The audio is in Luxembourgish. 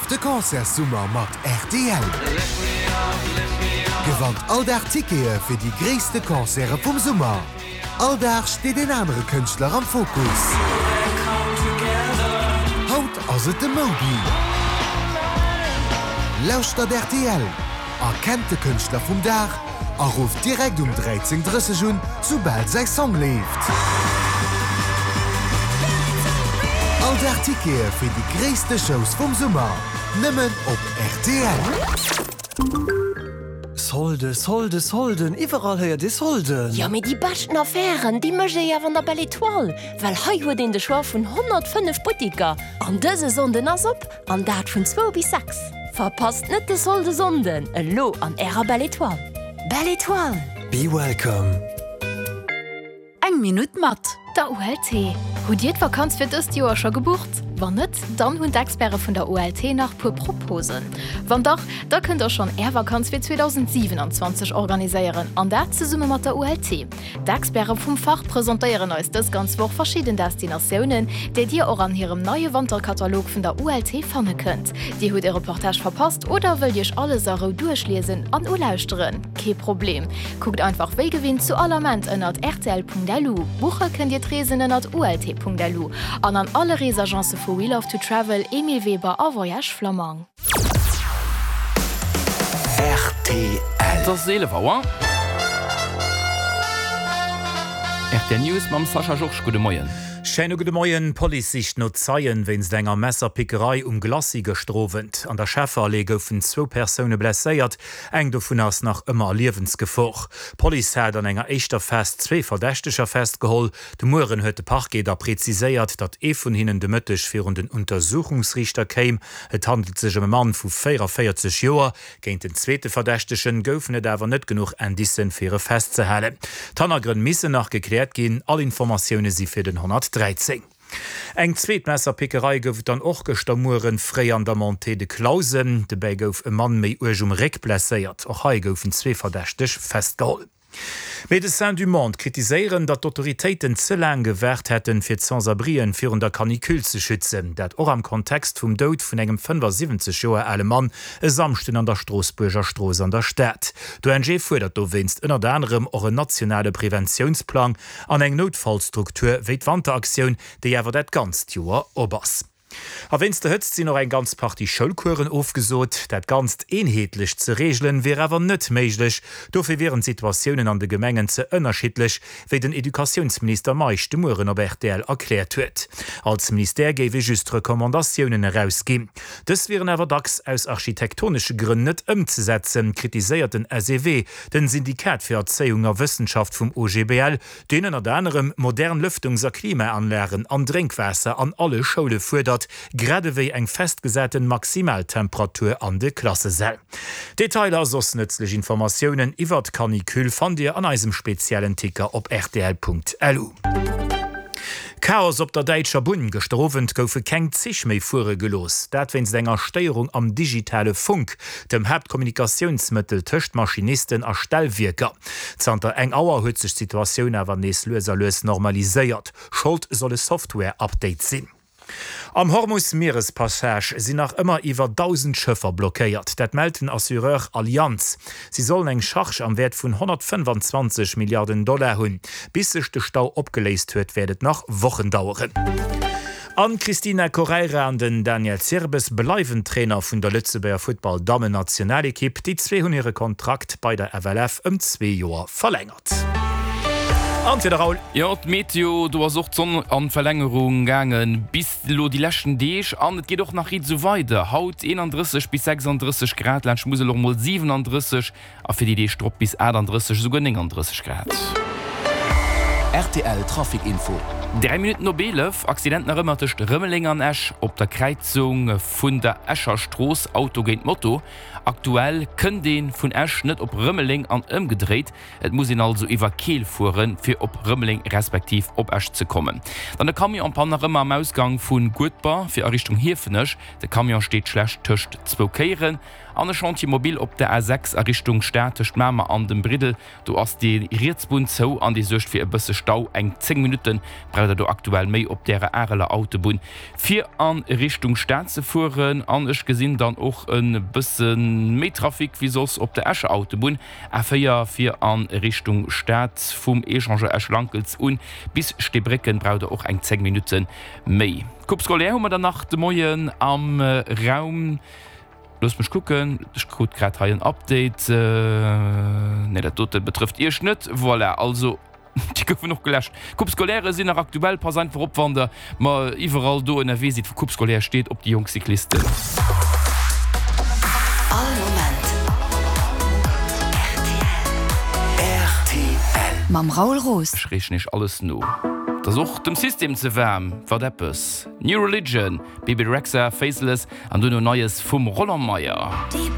auf de Konzertsummer mat RTL. Gewandt Alldach-Tickete fir die gréste Konzere vum Summer. Alldach steht den andere Künstler am Fokus. Haut as et de Mobi. Lauscht dat RTL. Erkennt de Künstler vum Dach, ruft direkt 13:30 Uhr, sobald sein Song lebt. Alldach-Tickete für die größten Shows vom Sommer. Nimmen op RTL. Solden, überall her die Solden. Ja, mit die besten Affären, die möchte ja von der Belle Étoile. Weil heute hat in der Schwar von 105 Boutiques. An diese Sonden as op, an dat von 2 bis 6. Verpasst nicht die Sonden. Lo an Ära Belle Étoile. Belle Étoile. Be welcome. 1 Minute mat. Der ULT. Hut jeet Vakanz fir dës Joer schon gebucht? Wann net, dann hunn d'Experte vun der ULT nach pur Proposen. Wann doch, da könnt ihr schon Vakanz fir 2027 organiséieren, an dat ze summe mat der ULT. D'Experte vum Fach präsentéieren euch dës ganz woch verschieden Destinatiounen, déi Dir auch an hirem neue Wanderkatalog vun der ULT fanne kënnt. Di huet e Reportage verpasst oder wëll Dich alle Sache durchlesen an uläuschteren. Ke Problem. Guckt einfach Wegewinn zu allerment ënnert rtl.lu. Bucher könnt ihr Tresen ënnert ult.lu. An alle Reesagenzen for We Love to Travel, Emil Weber a Voyage Flamand. RTL. Das Seelewauer. RTL News mam Sascha Joch, gute Morgen. Schöne gute Morgen, Polizist no zeien, wenns denger Messerpickerei Glassi gestrovent. An der Schäferallee goufen 2 Personen blesséiert, eng davon ass nach immer Liewensgefoch. Police hat an enger eischter Fest 2 Verdächtecher festgeholt. De Muren huet de Parkeder preziséiert, dat vun hinnen de Mëttech fir den Untersuchungsrichter käim. Et handelt sech um Mann vu 44 Joer. Géint den zweete Verdächtechen goufen et awer net genug Indizen fir festzehalen. Tannergrünn misse nach geklärt gin, all Informationune si fir den 113. Eng Zweetmesserpickerei gouf dann och gestamuren fré an der Monté de Klausen, debei gouf e Mann méi Urgum Reck blesséiert, och hai goufen 2 verdächtech festgeholt. Médecins du Monde kritiseieren, dat d'Autoritéiten ze lang gewährt hätten fir Sans-Abrien virun der Kanikül ze schützen, dat or am Kontext vum Dout vun engem 75 Joer alle Mann e samchten an der Straßburger Stroos an der Stadt. D'ONG fuerdert do winst ënner anderem och een nationale Präventionsplan an eng Notfallstruktur wéi d'Wanderaktiun, déi awer dat ganz Joer obers. A wenns der hëtzt sie noch ein ganz Party Schulkuren aufgesot, dat ganz eenheetlich ze regeln wäre awer net méiglech, dofir wären Situationen an de Gemengen ze ënnerschiedlich, wie den Edukationsminister Meich de Muren op RTL erklärt huet. Als Minister gewe just Rekommandationen herausgin. Dës wären awer dacks aus architektonische Gründe net ëmzusetzen, kritiséiert den SEW, den Syndikat fir Erzeeunger Wissenschaft vum OGBL, denen er anderem modern Lüftungs- a Klimaanlären an Drinkwasser an alle Schule fuerdert, gerade wéi eng festgesäten Maximaltemperatur an de Klasse sell. Detailer sos nützlich Informationen iwwer Kanikül fan Dir an eisem speziellen Ticker op rtl.lu. Chaos op der Deitscher Bund gestrovent goufe keng zich méi Fure gelos. Dat wenns enger Steierung am digitale Funk, dem Hauptkommunikationsmittel töcht Maschinisten a Stellwirker. Zanter eng Auer huet sech Situationun awer nees loserlös normaliséiert. Schuld solle Software-Update sinn. Am Hormuz-Meerespassage sind nach immer iwwer 1000 Schëffer blockéiert. Dat melden Assureur Allianz. Sie sollen eng Charge am Wert vun 125 Milliarden Dollar hunn. Bis sech de Stau opgeleist huet, werdet nach Wochen dauern. An Christina Correira an den Daniel Zerbes bleiwen Trainer vun der Lützeburger Football-Damen-Nationalekipp, die 2 hun ihre Kontrakt bei der FLF 2 Joer verlängert. Ja, Meteo, du hast auch Sonne an Verlängerung gegangen bis lo die letzten Dech an, es geht doch nach so weiter. Haut 31 bis 36 Grad, Land muss mal 37, aber für die Drop bis 38, sogar 39 Grad. RTL Trafikinfo. 3 Minuten no 11, Accident nach Rëmmertecht Rëmmeling an Esch op der Kreizung vun der Escher Stroos Auto géint Motto. Aktuell kën den vun Esch net op Rëmmeling an ëmgedreht. Et muss ihn also iwwer Keel fuhren, fir op Rëmmeling respektiv op Esch ze kommen. Dann der Kamion an Panorama am Ausgang vun Gutbar fir Errichtung Hirfenech. Der Kamion steht schlecht töcht 2 Keieren. an Chantimobil op der A6 Richtung Städtisch Mämer an dem Bridel. Du hast den Rietsbund zo an die Sucht fir e bësse Stau eng 10 Minuten braucht du aktuell méi op der Äreler Autobahn. 4 an Richtung Stadt zu fuhren, an ich gesinn dann auch ein bisschen mehr Trafik wie sos op der Esche Autobahn. A4 an Richtung Stadt vom Echange Eschlankels und bis Stebrecken braucht auch eng 10 Minuten méi. Kupskolär haben wir danach de Moien am Raum. Lass mich gucken, ich krieg gerade ein Update. Ne, der Tote betrifft ihr Schnitt. Voilà, also die gouf noch gelöscht. Kupskoläre sind nach aktuell Pasant vor Opwander, mal überall do in der Visit für Kupskolär steht op die Jungcykliste. RTL. Mam Raul Roos. Schrich nicht alles nur. Das auch dem System zu wärmen, war Deppes. New Religion, Baby Rexha, Faceless, und du noch Neues vom Rollermeier.